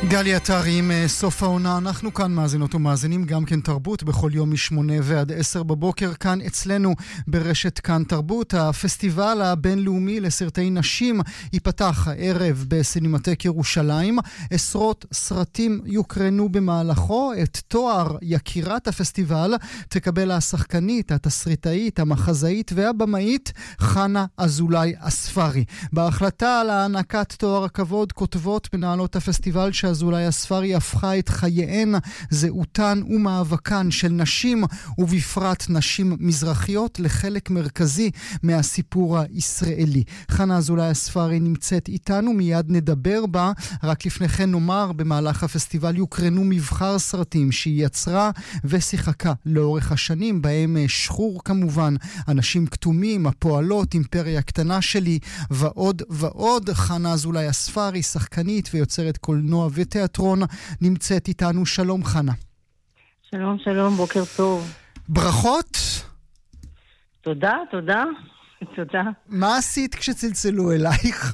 גלי עטרי עם סוף העונה. אנחנו כאן מאזינות ומאזינים גם כן תרבות בכל יום מ8 ועד 10 בבוקר כאן אצלנו ברשת כאן תרבות. הפסטיבל הבינלאומי לסרטי נשים ייפתח הערב בסינמטק ירושלים. עשרות סרטים יוקרנו במהלכו. את תואר יקירת הפסטיבל תקבל השחקנית, התסריטאית, המחזאית והבמאית חנה אזולאי אספרי. בהחלטה על הענקת תואר הכבוד כותבות מנהלות הפסטיבל אזולאי אספרי הפכה את חייהן, זהותן ומאבקן של נשים, ובפרט נשים מזרחיות, לחלק מרכזי מהסיפור הישראלי. חנה אזולאי אספרי נמצאת איתנו, מיד נדבר בה. רק לפני כן נאמר, במהלך הפסטיבל יוקרנו מבחר סרטים שהיא יצרה ושיחקה לאורך השנים, בהם שחור כמובן, אנשים כתומים, הפועלות, אימפריה קטנה שלי, ועוד ועוד. חנה אזולאי אספרי, שחקנית ויוצרת קולנוע ותיאטרון, נמצאת איתנו. שלום חנה. שלום, שלום, בוקר טוב. ברכות. תודה, תודה. תודה. מה עשית כשצלצלו אלייך?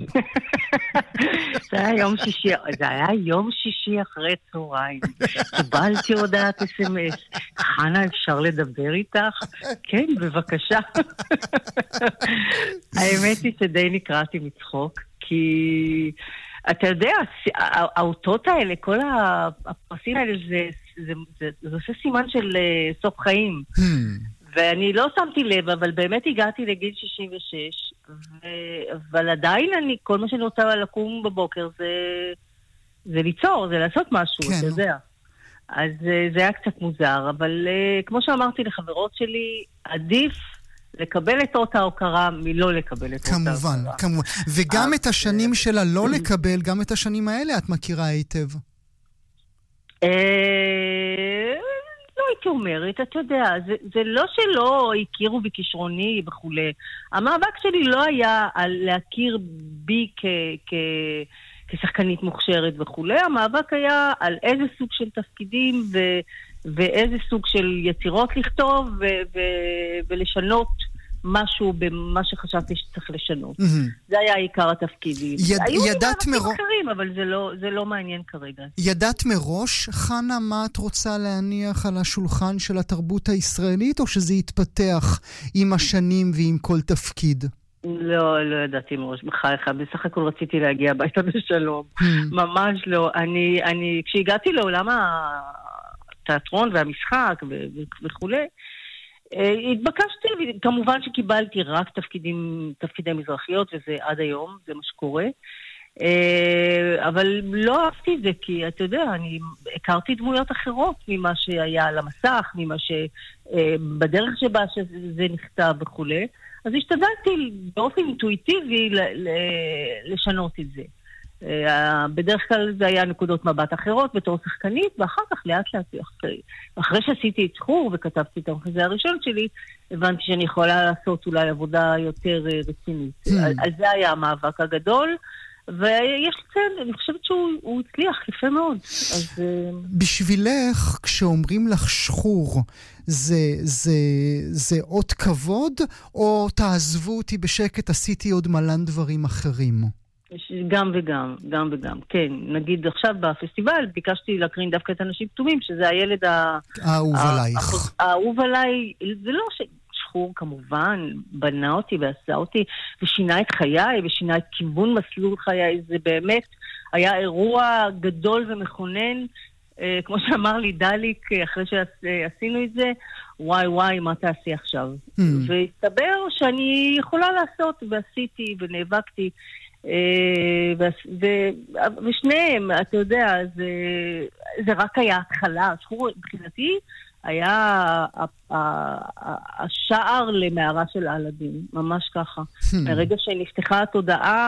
זה היה יום שישי אחרי צהריים. קיבלתי הודעת SMS. חנה, אפשר לדבר איתך? כן, בבקשה. האמת היא שדי נקראתי מצחוק, כי אתה יודע, האותות האלה, כל הפרסים האלה, זה עושה סימן של סוף חיים. ואני לא שמתי לב, אבל באמת הגעתי לגיל 66, אבל עדיין כל מה שאני רוצה לקום בבוקר זה ליצור, זה לעשות משהו, אתה יודע. אז זה היה קצת מוזר, אבל כמו שאמרתי לחברות שלי, עדיף לקבל את אות ההוקרה מלא לקבל את אות ההוקרה. כמובן, כמובן. וגם את השנים שלה לא לקבל, גם את השנים האלה את מכירה היטב. לא הייתי אומרת, אתה יודע, זה לא שלא הכירו בכישרוני וכולי. המאבק שלי לא היה על להכיר בי כשחקנית מוכשרת וכולי. המאבק היה על איזה סוג של תפקידים ואיזה סוג של יצירות לכתוב ולשנות משהו במה שחשבתי שצריך לשנות. זה היה עיקר התפקידים. ידעת מראש... אחרים, אבל זה לא מעניין כרגע. ידעת מראש, חנה, מה את רוצה להניח על השולחן של התרבות הישראלית, או שזה יתפתח עם השנים ועם כל תפקיד? לא ידעתי מראש, בחייך. בסך הכל רציתי להגיע הביתה בשלום. ממש לא. אני כשהגעתי לעולם התיאטרון והמשחק וכולי, התבקשתי, כמובן שקיבלתי רק תפקידי מזרחיות, וזה עד היום, זה מה שקורה. אבל לא אהבתי את זה, כי אתה יודע, אני הכרתי דמויות אחרות ממה שהיה על המסך, ממה שבדרך שבה שזה נכתב וכולי. אז השתדלתי באופן אינטואיטיבי לשנות את זה. בדרך כלל זה היה נקודות מבט אחרות בתור שחקנית, ואחר כך לאט לאט, אחרי שעשיתי את שחור וכתבתי את המחזה הראשון שלי, הבנתי שאני יכולה לעשות אולי עבודה יותר רצינית. על זה היה המאבק הגדול, ויש לציין, אני חושבת שהוא הצליח יפה מאוד. בשבילך, כשאומרים לך שחור, זה עוד כבוד, או תעזבו אותי בשקט, עשיתי עוד מלן דברים אחרים? גם וגם, כן. נגיד עכשיו בפסטיבל ביקשתי להקרין דווקא את אנשים כתומים, שזה הילד האהוב עלייך. האהוב עליי, זה לא שחור כמובן, בנה אותי ועשה אותי, ושינה את חיי, ושינה את כיוון מסלול חיי, זה באמת היה אירוע גדול ומכונן, כמו שאמר לי דליק, אחרי שעשינו את זה, וואי, מה תעשי עכשיו? והסתבר שאני יכולה לעשות, ועשיתי ונאבקתי, ושניהם, אתה יודע, זה רק היה התחלה. שחור מבחינתי היה השער למערה של אלאדין, ממש ככה. ברגע שנפתחה התודעה,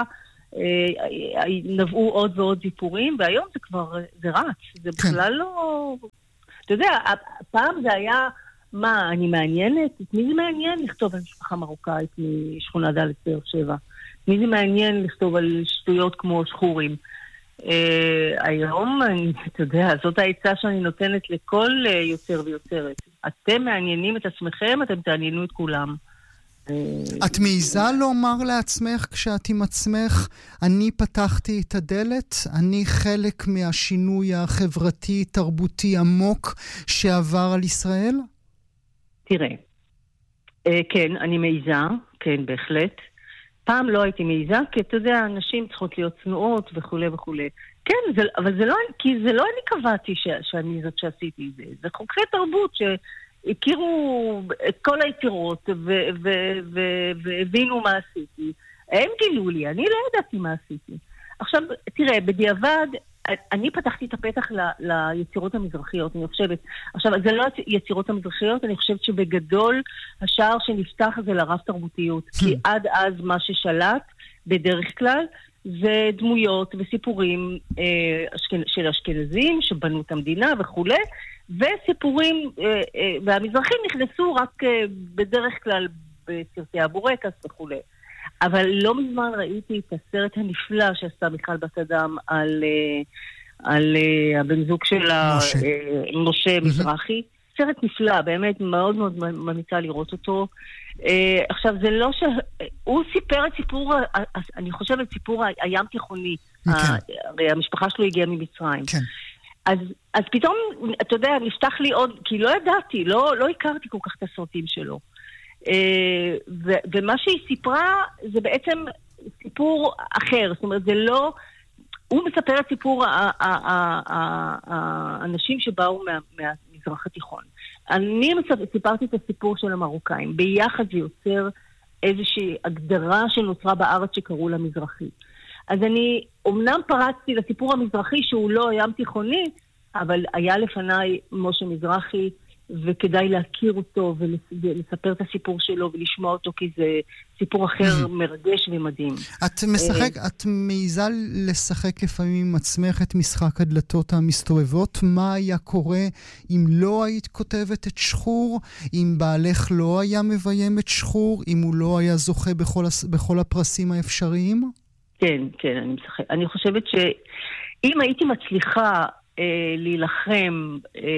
נבעו עוד ועוד סיפורים, והיום זה כבר, זה רץ, זה בכלל לא... אתה יודע, פעם זה היה, מה, אני מעניינת? את מי זה מעניין לכתוב על משפחה מרוקאית משכונה ד' באר שבע? מי זה מעניין לכתוב על שטויות כמו שחורים? היום, אתה יודע, זאת העצה שאני נותנת לכל יוצר ויוצרת. אתם מעניינים את עצמכם, אתם תעניינו את כולם. את מעיזה לומר לעצמך כשאת עם עצמך, אני פתחתי את הדלת, אני חלק מהשינוי החברתי, תרבותי עמוק שעבר על ישראל? תראה, כן, אני מעיזה, כן, בהחלט. פעם לא הייתי מעיזה, כי אתה יודע, נשים צריכות להיות צנועות וכו' וכו'. כן, אבל זה לא, כי זה לא אני קבעתי שאני זאת שעשיתי זה. זה חוקרי תרבות שהכירו את כל היצירות והבינו מה עשיתי. הם גילו לי, אני לא ידעתי מה עשיתי. עכשיו, תראה, בדיעבד, אני פתחתי את הפתח ליצירות המזרחיות, אני חושבת. עכשיו, זה לא יצירות המזרחיות, אני חושבת שבגדול השער שנפתח זה לרב תרבותיות. כי עד אז מה ששלט, בדרך כלל, זה דמויות וסיפורים של אשכנזים שבנו את המדינה וכו'. וסיפורים, והמזרחים נכנסו רק בדרך כלל בסרטי הבורקס וכו'. אבל לא מזמן ראיתי את הסרט הנפלא שעשתה מיכל בת אדם על הבן זוג שלה, משה מזרחי. סרט נפלא, באמת מאוד מאוד ממליצה לראות אותו. עכשיו, זה לא הוא סיפר את סיפור, אני חושבת, סיפור הים תיכוני. הרי המשפחה שלו הגיעה ממצרים. כן. אז פתאום, אתה יודע, נפתח לי עוד, כי לא ידעתי, לא הכרתי כל כך את הסרטים שלו. ומה שהיא סיפרה זה בעצם סיפור אחר, זאת אומרת זה לא, הוא מספר את סיפור האנשים שבאו מהמזרח התיכון. אני סיפרתי את הסיפור של המרוקאים, ביחד זה יוצר איזושהי הגדרה שנוצרה בארץ שקראו לה מזרחי. אז אני אומנם פרצתי לסיפור המזרחי שהוא לא ים תיכוני, אבל היה לפניי משה מזרחי, וכדאי להכיר אותו ולספר את הסיפור שלו ולשמוע אותו, כי זה סיפור אחר מרגש ומדהים. את מעיזה לשחק לפעמים עם עצמך את משחק הדלתות המסתובבות? מה היה קורה אם לא היית כותבת את שחור? אם בעלך לא היה מביים את שחור? אם הוא לא היה זוכה בכל הפרסים האפשריים? כן, כן, אני משחק. אני חושבת שאם הייתי מצליחה להילחם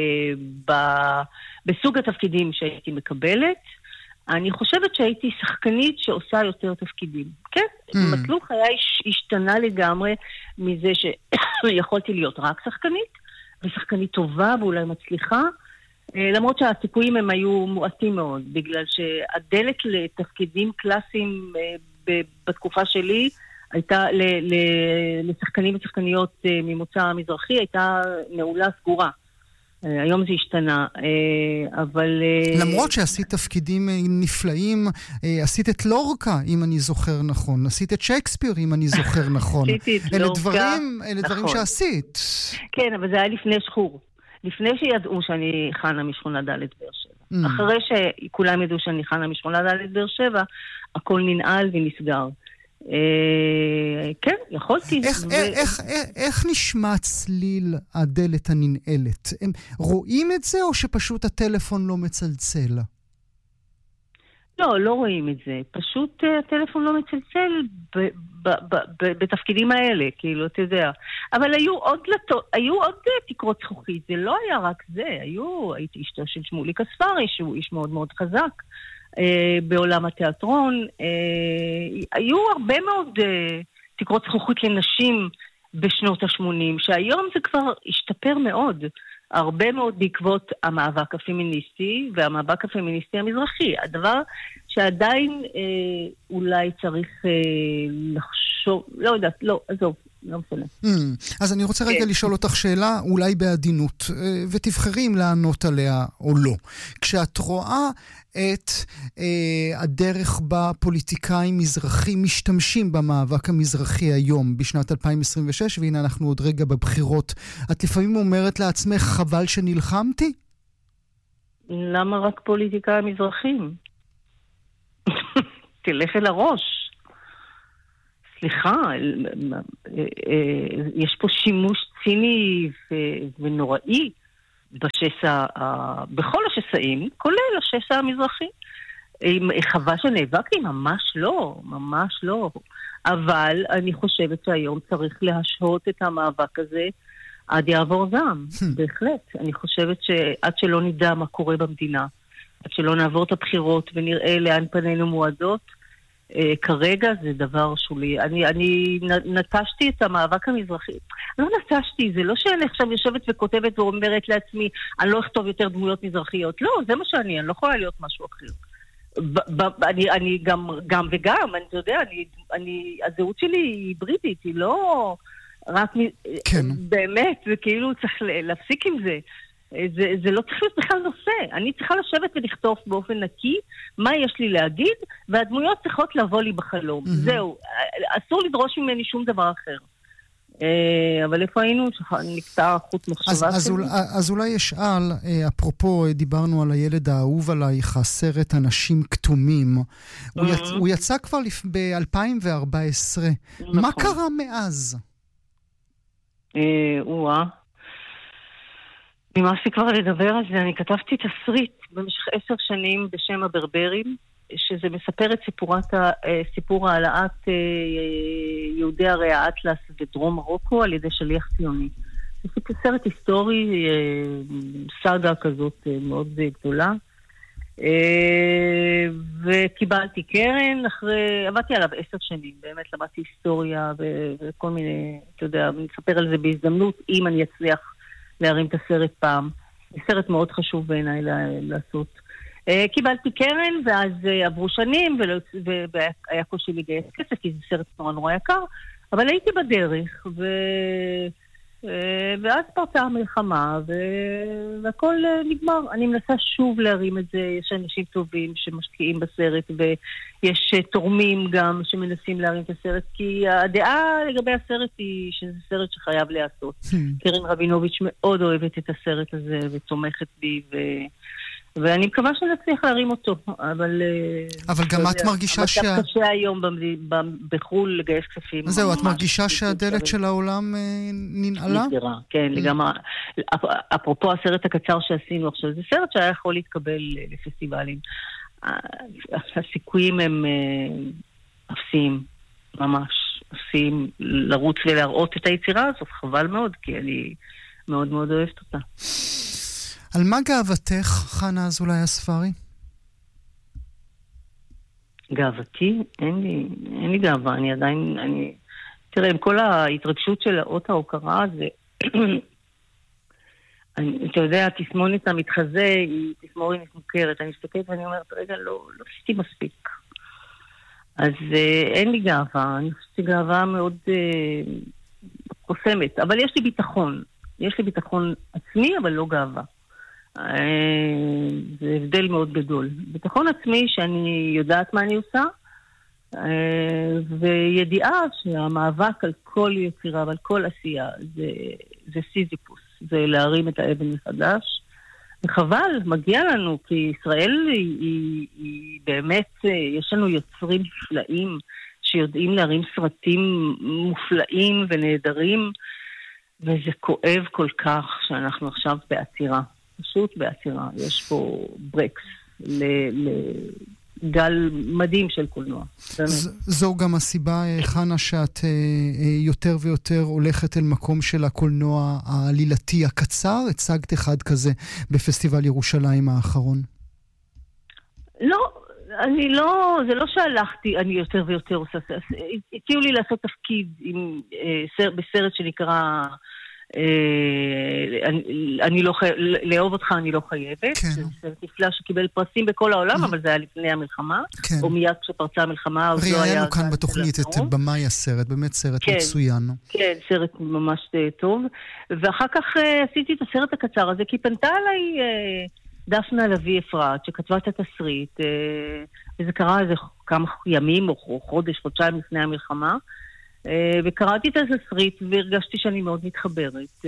בסוג התפקידים שהייתי מקבלת, אני חושבת שהייתי שחקנית שעושה יותר תפקידים. כן? מסלול חיי השתנה לגמרי מזה שיכולתי להיות רק שחקנית, ושחקנית טובה ואולי מצליחה, למרות שהסיכויים הם היו מועטים מאוד, בגלל שהדלת לתפקידים קלאסיים בתקופה שלי הייתה לשחקנים ושחקניות ממוצא המזרחי, הייתה מעולה סגורה. היום זה השתנה, אבל... למרות שעשית תפקידים נפלאים, עשית את לורקה, אם אני זוכר נכון, עשית את שייקספיר, אם אני זוכר נכון. עשיתי את לורקה. אלה דברים שעשית. כן, אבל זה היה לפני שחור. לפני שידעו שאני חנה משכונה ד' באר שבע. אחרי שכולם ידעו שאני חנה משכונה ד' באר שבע, הכל ננעל ונסגר. כן, יכולתי. איך נשמע צליל הדלת הננעלת? הם רואים את זה או שפשוט הטלפון לא מצלצל? לא רואים את זה. פשוט הטלפון לא מצלצל בתפקידים האלה, כאילו, אתה יודע. אבל היו עוד תקרות זכוכית, זה לא היה רק זה. הייתי אשתו של שמוליק אספרי, שהוא איש מאוד מאוד חזק. בעולם התיאטרון, היו הרבה מאוד תקרות זכוכית לנשים בשנות ה-80, שהיום זה כבר השתפר מאוד, הרבה מאוד בעקבות המאבק הפמיניסטי והמאבק הפמיניסטי המזרחי. הדבר שעדיין אולי צריך לחשוב, לא יודעת, לא, עזוב. לא משנה. אז אני רוצה רגע לשאול אותך שאלה, אולי בעדינות, ותבחרי אם לענות עליה או לא. כשאת רואה את הדרך בה פוליטיקאים מזרחים משתמשים במאבק המזרחי היום, בשנת 2026, והנה אנחנו עוד רגע בבחירות, את לפעמים אומרת לעצמך, חבל שנלחמתי? למה רק פוליטיקאים מזרחים? תלך אל הראש. סליחה, יש פה שימוש ציני ונוראי בשסע, בכל השסעים, כולל השסע המזרחי. חווה שנאבקתי? ממש לא. אבל אני חושבת שהיום צריך להשהות את המאבק הזה עד יעבור זעם, בהחלט. אני חושבת שעד שלא נדע מה קורה במדינה, עד שלא נעבור את הבחירות ונראה לאן פנינו מועדות. כרגע זה דבר שולי. אני נטשתי את המאבק המזרחי. לא נטשתי, זה לא שאני עכשיו יושבת וכותבת ואומרת לעצמי, אני לא אכתוב יותר דמויות מזרחיות. לא, זה מה שאני לא יכולה להיות משהו אחר. אני גם וגם, אני יודע, הזהות שלי היא היברידית, היא לא רק באמת, וכאילו צריך להפסיק עם זה. זה לא צריך להיות בכלל נושא. אני צריכה לשבת ולכתוב באופן נקי מה יש לי להגיד, והדמויות צריכות לבוא לי בחלום. זהו, אסור לדרוש ממני שום דבר אחר. אבל איפה היינו? נקטע חוט מחשבה שלי. אז אולי אשאל, אפרופו דיברנו על הילד האהוב עלייך, הסרט אנשים כתומים. הוא יצא כבר ב-2014. מה קרה מאז? ממש לי כבר לדבר על זה, אני כתבתי תסריט במשך 10 שנים בשם הברברים, שזה מספר את סיפור העלאת יהודי הרי האטלס ודרום מרוקו על ידי שליח ציוני. זה סרט היסטורי, סאגה כזאת מאוד גדולה. וקיבלתי קרן, עבדתי עליו 10 שנים, באמת למדתי היסטוריה וכל מיני, אתה יודע, נספר על זה בהזדמנות, אם אני אצליח להרים את הסרט פעם. זה סרט מאוד חשוב בעיניי לעשות. קיבלתי קרן, ואז עברו שנים, והיה קושי לגייס כסף, כי זה סרט נורא נורא יקר, אבל הייתי בדרך, ואז פרצה המלחמה, והכל נגמר. אני מנסה שוב להרים את זה, יש אנשים טובים שמשקיעים בסרט, ויש תורמים גם שמנסים להרים את הסרט, כי הדעה לגבי הסרט היא שזה סרט שחייב לעשות. קרן רבינוביץ' מאוד אוהבת את הסרט הזה, ותומכת בי, ואני מקווה שנצליח להרים אותו, אבל גם את מרגישה המצב קשה היום בחול לגייס כספים. זהו, את מרגישה שהדלת של העולם ננעלה? כן, לגמרי. אפרופו הסרט הקצר שעשינו עכשיו, זה סרט שהיה יכול להתקבל לפסטיבלים. הסיכויים הם אפסיים, ממש אפסיים, לרוץ ולהראות את היצירה הזאת, חבל מאוד, כי אני מאוד מאוד אוהבת אותה. על מה גאוותך, חנה אזולאי הספרי? גאוותי? אין לי גאווה, אני עדיין, תראה, עם כל ההתרגשות של אות ההוקרה, זה, אתה יודע, התסמונת המתחזה היא תסמונת מוכרת, אני מסתכלת ואני אומרת, רגע, לא עשיתי מספיק. אז אין לי גאווה, אני חושבת גאווה מאוד קוסמת, אבל יש לי ביטחון עצמי, אבל לא גאווה. זה הבדל מאוד גדול. ביטחון עצמי שאני יודעת מה אני עושה, וידיעה שהמאבק על כל יצירה ועל כל עשייה זה סיזיפוס, זה להרים את האבן מחדש. וחבל, מגיע לנו, כי ישראל היא באמת, יש לנו יוצרים נפלאים שיודעים להרים סרטים מופלאים ונהדרים, וזה כואב כל כך שאנחנו עכשיו בעצירה. פשוט בעצירה. יש פה ברקס לגל מדהים של קולנוע. זו גם הסיבה, חנה, שאת יותר ויותר הולכת אל מקום של הקולנוע העלילתי הקצר. הצגת אחד כזה בפסטיבל ירושלים האחרון. לא, זה לא שהלכתי, אני יותר ויותר עושה. הציעו לי לעשות תפקיד בסרט שנקרא אני לא לאהוב אותך אני לא חייבת. זה סרט נפלא שקיבל פרסים בכל העולם, אבל זה היה לפני המלחמה, או מיד כשפרצה המלחמה. ראיינו כאן בתוכנית את במאי הסרט, באמת סרט מצוין. כן, סרט ממש טוב. ואחר כך עשיתי את הסרט הקצר הזה, כי פנתה עליי דפנה לוי אפרת, שכתבה את התסריט, וזה קרה איזה כמה ימים או חודש, חודשיים לפני המלחמה, וקראתי את התסריט והרגשתי שאני מאוד מתחברת,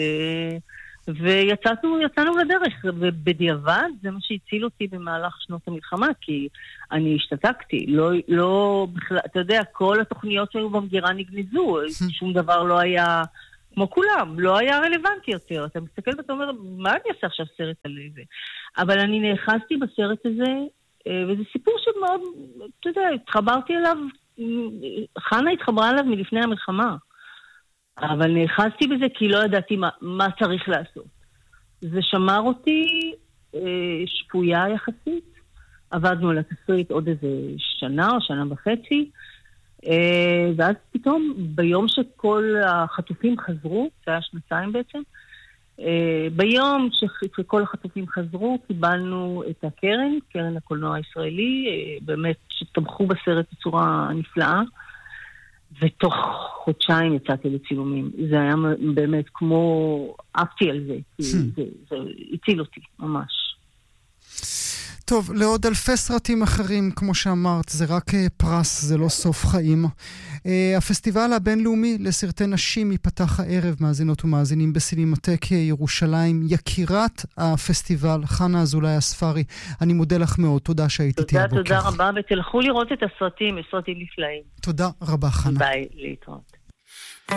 ויצאנו לדרך, ובדיעבד זה מה שהציל אותי במהלך שנות המלחמה, כי אני השתתקתי, לא בכלל, אתה יודע, כל התוכניות שהיו במגירה נגנזו, שום דבר לא היה כמו כולם, לא היה רלוונטי יותר. אתה מסתכל ואתה אומר, מה אני אעשה עכשיו סרט על זה? אבל אני נאחזתי בסרט הזה, וזה סיפור שמאוד, אתה יודע, התחברתי אליו, חנה התחברה אליו מלפני המלחמה, אבל נאחזתי בזה כי לא ידעתי מה צריך לעשות. זה שמר אותי שפויה יחסית, עבדנו על התסריט עוד איזה שנה או שנה וחצי, ואז פתאום ביום שכל החטופים חזרו, זה היה 2 בעצם, ביום שכל החטופים חזרו, קיבלנו את קרן הקולנוע הישראלי, באמת שתמכו בסרט בצורה נפלאה, ותוך חודשיים יצאתי לצילומים. זה היה באמת כמו, עפתי על זה, זה הציל אותי ממש. טוב, לעוד אלפי סרטים אחרים, כמו שאמרת, זה רק פרס, זה לא סוף חיים. הפסטיבל הבינלאומי לסרטי נשים ייפתח הערב, מאזינות ומאזינים, בסינמטק ירושלים. יקירת הפסטיבל, חנה אזולאי הספרי, אני מודה לך מאוד, תודה שהיית איתי הבוקר. תודה רבה, ותלכו לראות את הסרטים, סרטים נפלאים. תודה רבה, חנה. ביי, להתראות.